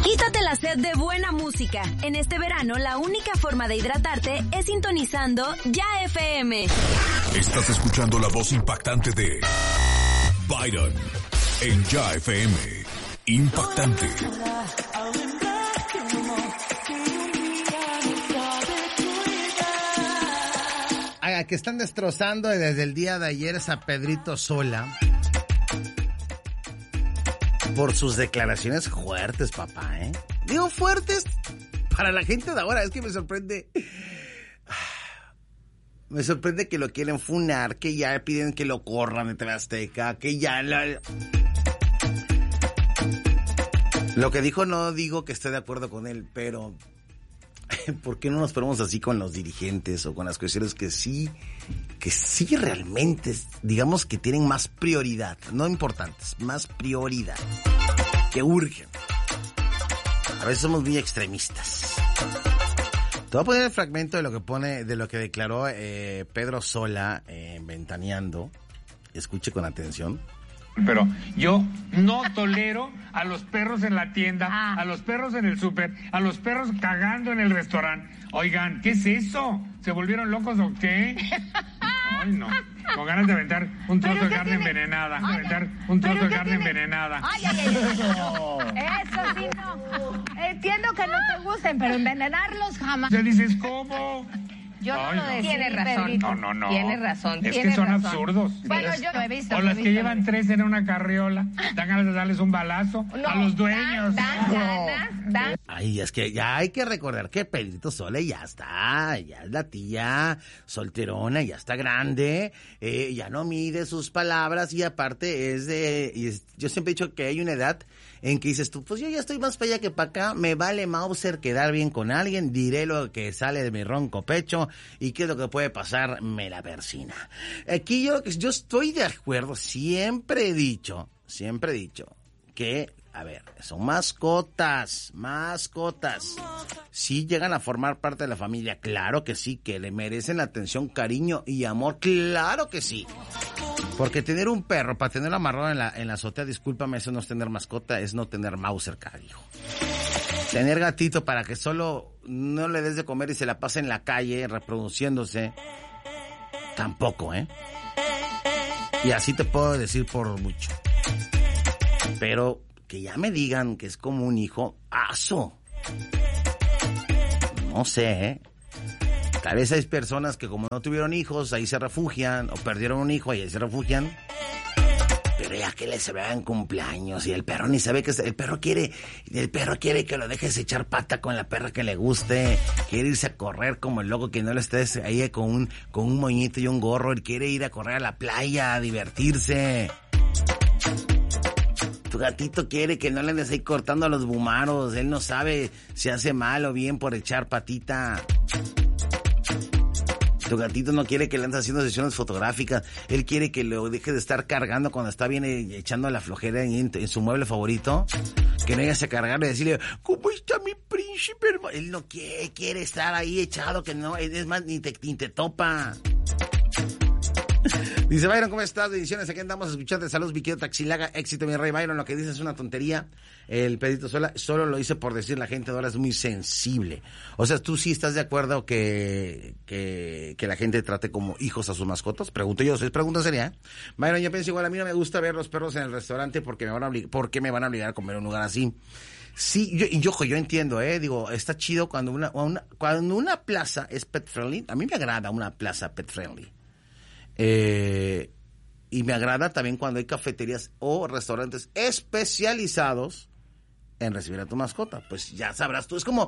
Quítate la sed de buena música. En este verano, la única forma de hidratarte es sintonizando Ya FM. Estás escuchando la voz impactante de Byron en Ya FM. Impactante. Que están destrozando desde el día de ayer es a Pedrito Sola por sus declaraciones fuertes, papá, ¿eh? Digo fuertes para la gente de ahora. Es que me sorprende que lo quieren funar, que ya piden que lo corran de TV Azteca, que ya lo que dijo, no digo que esté de acuerdo con él, pero ¿por qué no nos ponemos así con los dirigentes o con las cuestiones que sí realmente, digamos que tienen más prioridad, no importantes, más prioridad, que urgen? A veces somos muy extremistas. Te voy a poner el fragmento de lo que declaró Pedro Sola Ventaneando. Escuche con atención. Pero yo no tolero a los perros en la tienda, a los perros en el súper, a los perros cagando en el restaurante. Oigan, ¿qué es eso? ¿Se volvieron locos o qué? Ay, no. Con ganas de aventar un trozo de carne envenenada. Ay. Eso sí, no. Entiendo que no te gusten, pero envenenarlos jamás. Ya dices, ¿cómo? Yo no lo decía. Tiene razón. Pedrito. No. Tienes razón. Es que son absurdos. Bueno, yo lo he visto. O las que llevan 3 en una carriola. Dan ganas de darles un balazo a los dueños. Dan ganas. Ay, es que ya hay que recordar que Pedrito Sola ya es la tía solterona, ya está grande, ya no mide sus palabras y aparte yo siempre he dicho que hay una edad en que dices tú, pues yo ya estoy más para allá que para acá, me vale Mauser quedar bien con alguien, diré lo que sale de mi ronco pecho y qué es lo que puede pasar, me la persina. Aquí yo estoy de acuerdo, siempre he dicho que, a ver, son mascotas. Sí llegan a formar parte de la familia, claro que sí, que le merecen la atención, cariño y amor, claro que sí. Porque tener un perro, para tenerlo amarrado en la azotea, discúlpame, eso no es tener mascota, es no tener Mauser, carajo. Tener gatito para que solo no le des de comer y se la pase en la calle reproduciéndose, tampoco, ¿eh? Y así te puedo decir por mucho. Pero que ya me digan que es como un hijo, ¡aso! No sé, ¿eh? Tal vez hay personas que como no tuvieron hijos, ahí se refugian, o perdieron un hijo y ahí se refugian. Pero ya que les vean cumpleaños y el perro ni sabe que el perro quiere que lo dejes echar pata con la perra que le guste, quiere irse a correr como el loco que no le estés ahí con un moñito y un gorro, él quiere ir a correr a la playa, a divertirse. Tu gatito quiere que no le andes ahí cortando a los bumaros, él no sabe si hace mal o bien por echar patita. Tu gatito no quiere que le andes haciendo sesiones fotográficas, él quiere que lo deje de estar cargando cuando está bien echando la flojera en su mueble favorito, que no vayas a cargarle y decirle, ¿cómo está mi príncipe, hermano? Él no quiere estar ahí echado, que no, es más, ni te topa. Dice Byron, ¿cómo estás? Bendiciones, aquí andamos escuchando. Saludos, mi querido Taxilaga, éxito, mi rey Byron. Lo que dices es una tontería. El Pedrito Sola solo lo dice por decir, la gente de ahora es muy sensible. O sea, ¿tú sí estás de acuerdo que la gente trate como hijos a sus mascotas? Pregunto yo, es pregunta seria, ¿eh? Byron, yo pienso igual, a mí no me gusta ver los perros en el restaurante porque me van a obligar a comer en un lugar así. Sí, yo entiendo, digo, está chido cuando una plaza es pet friendly. A mí me agrada una plaza pet friendly. Y me agrada también cuando hay cafeterías o restaurantes especializados en recibir a tu mascota. Pues ya sabrás tú, es como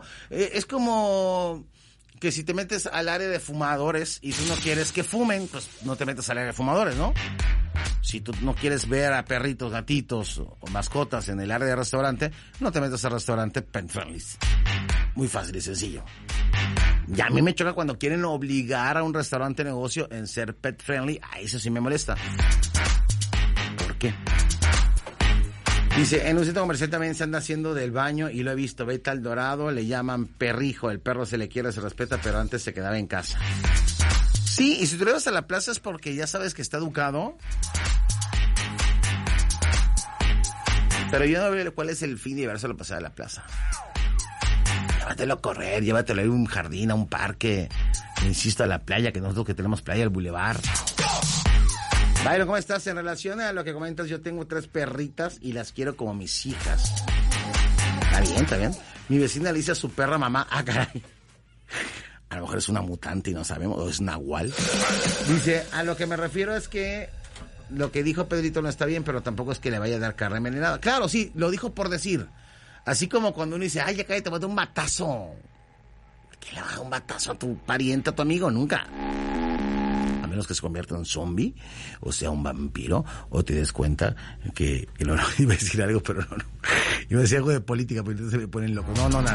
que si te metes al área de fumadores y tú no quieres que fumen, pues no te metes al área de fumadores, ¿no? Si tú no quieres ver a perritos, gatitos o mascotas en el área de restaurante, no te metas al restaurante pet friendly. Muy fácil y sencillo. Y a mí me choca cuando quieren obligar a un restaurante negocio en ser pet friendly. Eso sí me molesta. ¿Por qué? Dice, en un centro comercial también se anda haciendo del baño y lo he visto. Vete al Dorado, le llaman perrijo. El perro se le quiere, se respeta, pero antes se quedaba en casa. Sí, y si tú le vas a la plaza es porque ya sabes que está educado. Pero yo no veo cuál es el fin de llevárselo a pasar a la plaza. Llévatelo a correr, llévatelo a un jardín, a un parque, insisto, a la playa, que nosotros que tenemos playa, al bulevar. Byron, ¿cómo estás? En relación a lo que comentas, yo tengo 3 perritas y las quiero como mis hijas. Está bien. Mi vecina le dice a su perra mamá, caray. A lo mejor es una mutante y no sabemos, o es nahual. Dice, a lo que me refiero es que lo que dijo Pedrito no está bien, pero tampoco es que le vaya a dar carne envenenada. Claro, sí, lo dijo por decir. Así como cuando uno dice, ay, ya cállate, te voy a dar un batazo. ¿Qué le va a dar un batazo a tu pariente, a tu amigo? Nunca. A menos que se convierta en zombie, o sea, un vampiro, o te des cuenta que no, iba a decir algo, pero no. Iba a decir algo de política, pero entonces se me ponen loco. No, nada.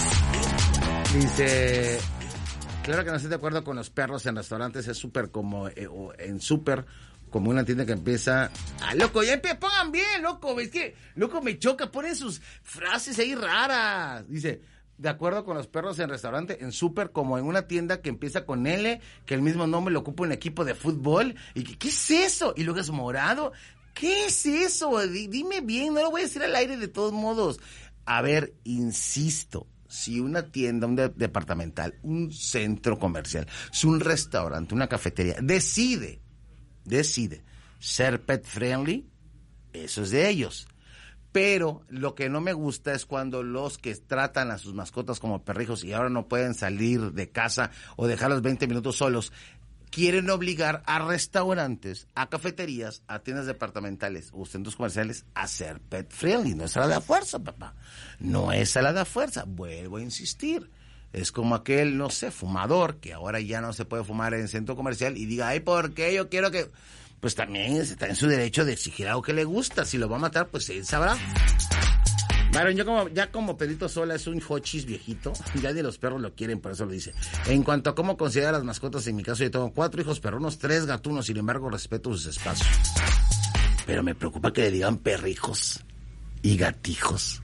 Dice, claro que no estoy de acuerdo con los perros en restaurantes, es súper como, en súper, como una tienda que empieza, loco, ya pongan bien, loco, es que, loco, me choca, ponen sus frases ahí raras. Dice, de acuerdo con los perros en restaurante, en súper, como en una tienda que empieza con L, que el mismo nombre lo ocupa un equipo de fútbol, y ¿qué es eso? Y luego es morado, ¿qué es eso? Dime bien, no lo voy a decir al aire de todos modos. A ver, insisto, si una tienda, un departamental, un centro comercial, si un restaurante, una cafetería, decide ser pet friendly, eso es de ellos. Pero lo que no me gusta es cuando los que tratan a sus mascotas como perrijos y ahora no pueden salir de casa o dejarlos 20 minutos solos, quieren obligar a restaurantes, a cafeterías, a tiendas departamentales o centros comerciales a ser pet friendly. No es a la de fuerza, papá. No es a la de fuerza. Vuelvo a insistir. Es como aquel, no sé, fumador, que ahora ya no se puede fumar en centro comercial y diga, ay, ¿por qué? Yo quiero que... Pues también está en su derecho de exigir algo que le gusta. Si lo va a matar, pues él sabrá. Bueno, yo como Pedrito Sola es un hochis viejito, ya ni los perros lo quieren, por eso lo dice. En cuanto a cómo considerar las mascotas, en mi caso yo tengo 4 hijos perrunos, 3 gatunos, sin embargo respeto sus espacios. Pero me preocupa que le digan perrijos y gatijos.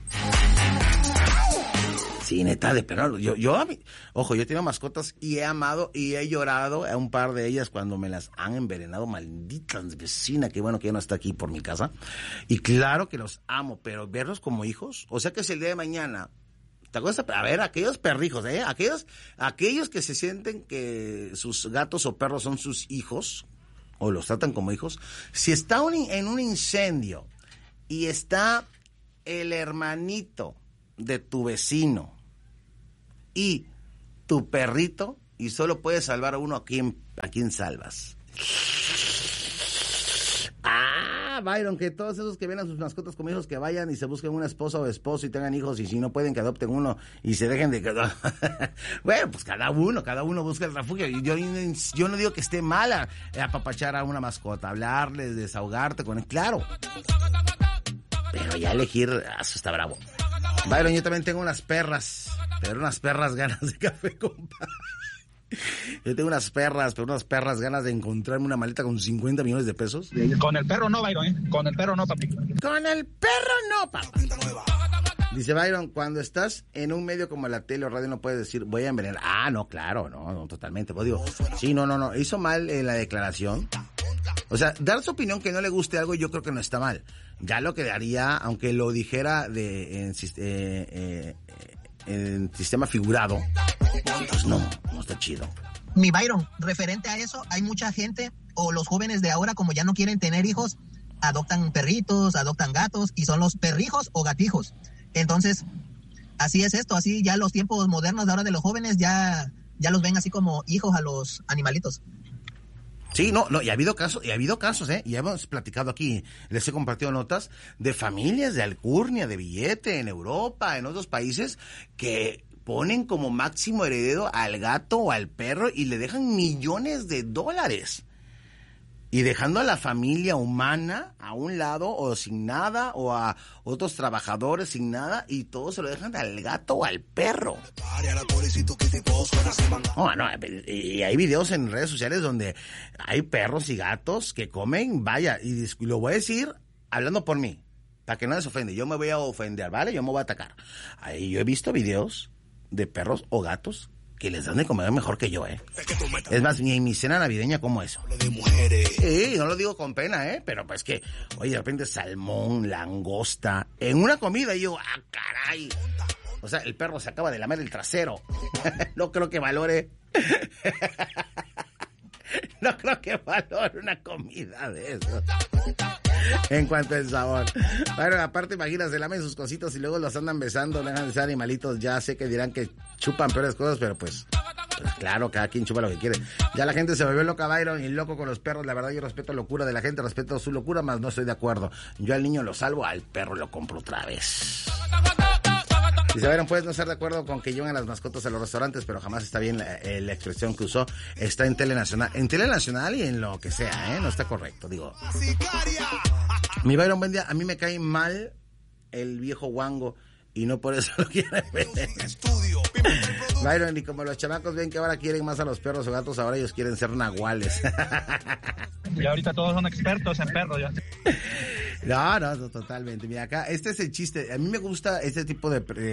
Sí, neta, de perro. Ojo, yo tengo mascotas y he amado y he llorado a un par de ellas cuando me las han envenenado, malditas vecina, que bueno que ya no está aquí por mi casa. Y claro que los amo, pero verlos como hijos, o sea que si el día de mañana, ¿te acuerdas? A ver, aquellos perrijos, aquellos que se sienten que sus gatos o perros son sus hijos, o los tratan como hijos, si está en un incendio y está el hermanito de tu vecino y tu perrito y solo puedes salvar a uno, ¿a quién salvas? Byron, que todos esos que ven a sus mascotas como hijos que vayan y se busquen una esposa o esposo y tengan hijos y si no pueden que adopten uno y se dejen de... Bueno, pues cada uno busca el refugio y yo no digo que esté mala apapachar a una mascota, hablarles, desahogarte con él, claro. Pero ya elegir, eso está bravo. Byron, yo también tengo unas perras, pero unas perras ganas de café, compa. Yo tengo unas perras ganas de encontrarme una maleta con 50 millones de pesos. Con el perro no, Byron, Con el perro no, papi. Con el perro no, papá. Dice Byron, cuando estás en un medio como la tele o radio no puedes decir, voy a envenenar. No, claro, no, totalmente. Pues digo, sí, no, hizo mal en la declaración. O sea, dar su opinión que no le guste algo yo creo que no está mal. Ya lo que daría, aunque lo dijera en sistema figurado, pues no está chido. Mi Byron, referente a eso, hay mucha gente o los jóvenes de ahora como ya no quieren tener hijos, adoptan perritos, adoptan gatos y son los perrijos o gatijos. Entonces, así es esto, así ya los tiempos modernos de ahora de los jóvenes ya los ven así como hijos a los animalitos. Sí, no, y ha habido casos, y hemos platicado aquí, les he compartido notas de familias de alcurnia, de billete en Europa, en otros países, que ponen como máximo heredero al gato o al perro y le dejan millones de dólares. Y dejando a la familia humana a un lado o sin nada, o a otros trabajadores sin nada, y todo se lo dejan al gato o al perro. Y hay videos en redes sociales donde hay perros y gatos que comen, vaya, y lo voy a decir hablando por mí, para que no les ofende. Yo me voy a ofender, ¿vale? Yo me voy a atacar. Ahí yo he visto videos de perros o gatos que les dan de comer mejor que yo, Es más, ni en mi cena navideña como eso. No lo digo con pena, pero pues que, oye, de repente salmón, langosta, en una comida, y yo, caray. O sea, el perro se acaba de lamer el trasero. No creo que valore... No creo que valore una comida de eso. En cuanto al sabor. Bueno, aparte, imagínate, se lamen sus cositas y luego los andan besando, dejan de ser animalitos. Ya sé que dirán que chupan peores cosas, pero pues claro, cada quien chupa lo que quiere. Ya la gente se volvió loca, Byron, y loco con los perros. La verdad, yo respeto la locura de la gente, respeto su locura, más no estoy de acuerdo. Yo al niño lo salvo, al perro lo compro otra vez. Dice, Byron, puedes no estar de acuerdo con que lleven a las mascotas a los restaurantes, pero jamás está bien la expresión que usó. Está en Telenacional y en lo que sea, no está correcto, digo. Mi Byron, buen día. A mí me cae mal el viejo guango y no por eso lo quieren ver. Byron, y como los chamacos ven que ahora quieren más a los perros o gatos, ahora ellos quieren ser nahuales. Y ahorita todos son expertos en perros ya. No, totalmente. Mira, acá, este es el chiste. A mí me gusta este tipo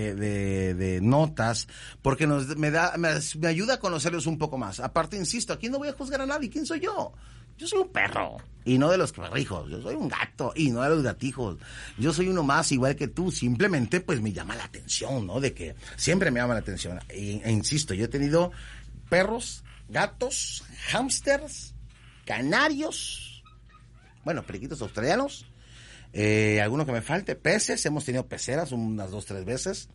de notas porque me ayuda a conocerlos un poco más. Aparte, insisto, aquí no voy a juzgar a nadie. ¿Quién soy yo? Yo soy un perro, y no de los perrijos. Yo soy un gato, y no de los gatijos. Yo soy uno más, igual que tú. Simplemente, pues, me llama la atención, ¿no? De que siempre me llama la atención. E insisto, yo he tenido perros, gatos, hámsters, canarios, bueno, periquitos australianos, alguno que me falte, peces, hemos tenido peceras unas 2-3 veces,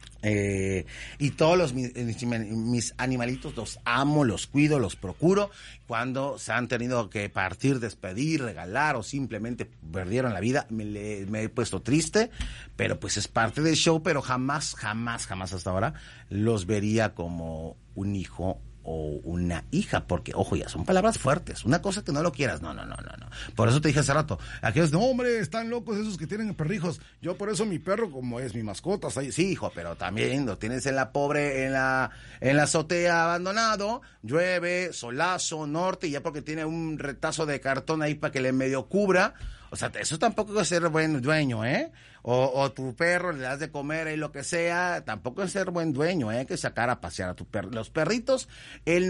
y todos mis animalitos los amo, los cuido, los procuro. Cuando se han tenido que partir, despedir, regalar o simplemente perdieron la vida, me he puesto triste, pero pues es parte del show. Pero jamás hasta ahora los vería como un hijo o una hija, porque, ojo, ya son palabras fuertes. Una cosa que no lo quieras, no. Por eso te dije hace rato, aquellos, no, hombre, están locos esos que tienen perrijos. Yo por eso mi perro, como es mi mascota, sí, hijo, pero también lo tienes en la azotea abandonado, llueve, solazo, norte, y ya porque tiene un retazo de cartón ahí para que le medio cubra. O sea, eso tampoco es ser buen dueño, O tu perro le das de comer y lo que sea, tampoco es ser buen dueño, Hay que sacar a pasear a tu perro. Los perritos, el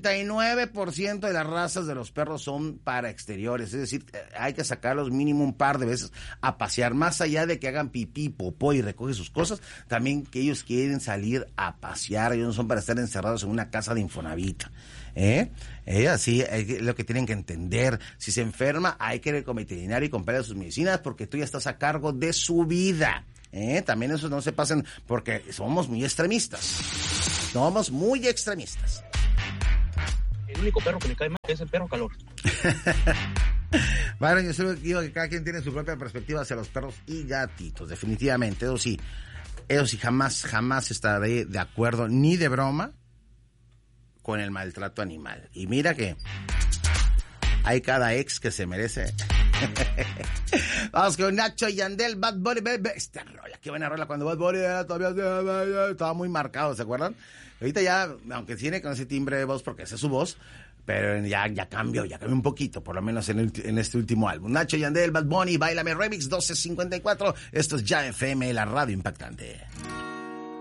99% de las razas de los perros son para exteriores, es decir, hay que sacarlos mínimo un par de veces a pasear, más allá de que hagan pipí, popó y recoge sus cosas, también que ellos quieren salir a pasear, ellos no son para estar encerrados en una casa de Infonavit. Así es lo que tienen que entender. Si se enferma, hay que ir con veterinario y comprarle sus medicinas, porque tú ya estás a cargo de su vida. También eso no se pasen, porque somos muy extremistas. El único perro que me cae mal es el perro calor. Bueno, yo solo digo que cada quien tiene su propia perspectiva hacia los perros y gatitos, definitivamente. Eso sí, jamás estaré de acuerdo, ni de broma, con el maltrato animal. Y mira que hay cada ex que se merece. Vamos con Nacho y Yandel, Bad Bunny, baby. Esta rola, qué buena rola. Cuando Bad Bunny todavía estaba muy marcado, ¿se acuerdan? Ahorita ya, aunque tiene con ese timbre de voz, porque esa es su voz, pero ya cambió un poquito, por lo menos en este último álbum. Nacho y Yandel, Bad Bunny, Báilame Remix, 12:54. Esto es Ya FM, la radio impactante.